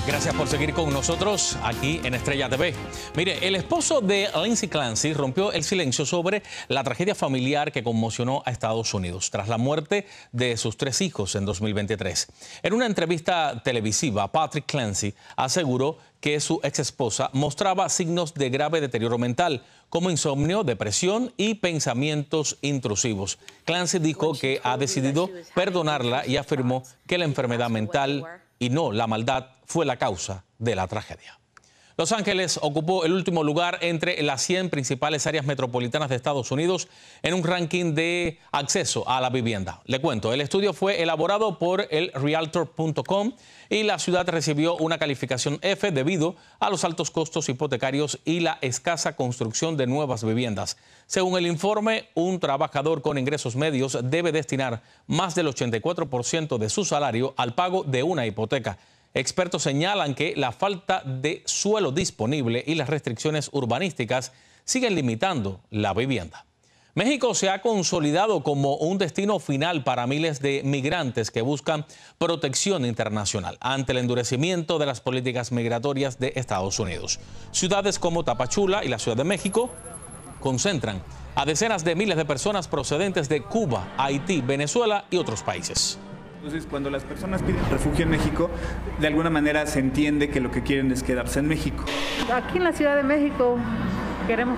Gracias por seguir con nosotros aquí en Estrella TV. Mire, el esposo de Lindsay Clancy rompió el silencio sobre la tragedia familiar que conmocionó a Estados Unidos tras la muerte de sus 3 hijos en 2023. En una entrevista televisiva, Patrick Clancy aseguró que su exesposa mostraba signos de grave deterioro mental, como insomnio, depresión y pensamientos intrusivos. Clancy dijo que ha decidido perdonarla y afirmó que la enfermedad mental y no la maldad fue la causa de la tragedia. Los Ángeles ocupó el último lugar entre las 100 principales áreas metropolitanas de Estados Unidos en un ranking de acceso a la vivienda. Le cuento, el estudio fue elaborado por el Realtor.com y la ciudad recibió una calificación F debido a los altos costos hipotecarios y la escasa construcción de nuevas viviendas. Según el informe, un trabajador con ingresos medios debe destinar más del 84% de su salario al pago de una hipoteca. Expertos señalan que la falta de suelo disponible y las restricciones urbanísticas siguen limitando la vivienda. México se ha consolidado como un destino final para miles de migrantes que buscan protección internacional ante el endurecimiento de las políticas migratorias de Estados Unidos. Ciudades como Tapachula y la Ciudad de México concentran a decenas de miles de personas procedentes de Cuba, Haití, Venezuela y otros países. Entonces, cuando las personas piden refugio en México, de alguna manera se entiende que lo que quieren es quedarse en México. Aquí en la Ciudad de México queremos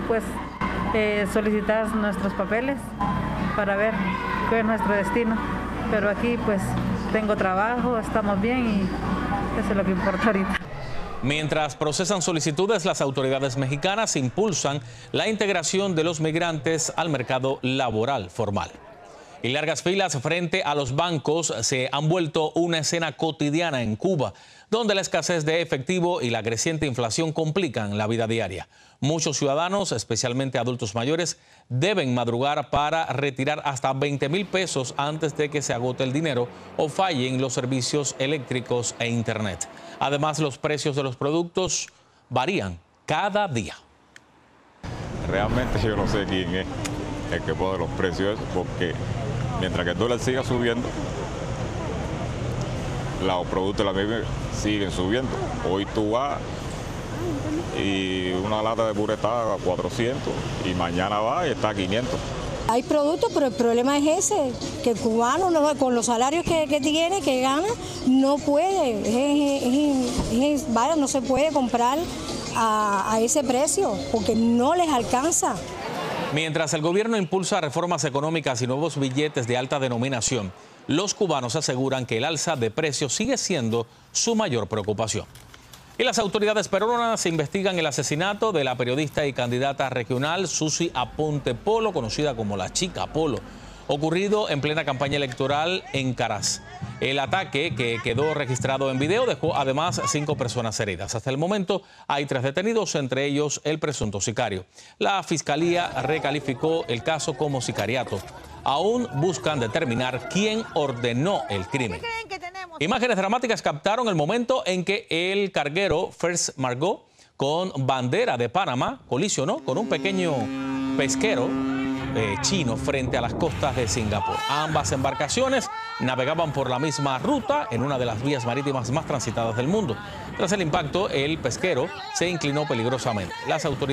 solicitar nuestros papeles para ver cuál es nuestro destino. Pero aquí tengo trabajo, estamos bien y eso es lo que importa ahorita. Mientras procesan solicitudes, las autoridades mexicanas impulsan la integración de los migrantes al mercado laboral formal. Y largas filas frente a los bancos se han vuelto una escena cotidiana en Cuba, donde la escasez de efectivo y la creciente inflación complican la vida diaria. Muchos ciudadanos, especialmente adultos mayores, deben madrugar para retirar hasta 20,000 pesos antes de que se agote el dinero o fallen los servicios eléctricos e internet. Además, los precios de los productos varían cada día. Realmente yo no sé quién es el que pone los precios, porque mientras que el dólar siga subiendo, los productos de la misma siguen subiendo. Hoy tú vas y una lata de puré está a 400 y mañana va y está a 500. Hay productos, pero el problema es ese, que el cubano con los salarios que tiene, que gana, no puede, no se puede comprar a ese precio porque no les alcanza. Mientras el gobierno impulsa reformas económicas y nuevos billetes de alta denominación, los cubanos aseguran que el alza de precios sigue siendo su mayor preocupación. Y las autoridades peruanas investigan el asesinato de la periodista y candidata regional Susi Aponte Polo, conocida como la Chica Polo, ocurrido en plena campaña electoral en Caraz. El ataque, que quedó registrado en video, dejó además 5 personas heridas. Hasta el momento hay 3 detenidos, entre ellos el presunto sicario. La fiscalía recalificó el caso como sicariato. Aún buscan determinar quién ordenó el crimen. Imágenes dramáticas captaron el momento en que el carguero First Margot, con bandera de Panamá, colisionó con un pequeño pesquero chino frente a las costas de Singapur. Ambas embarcaciones navegaban por la misma ruta en una de las vías marítimas más transitadas del mundo. Tras el impacto, el pesquero se inclinó peligrosamente. Las autoridades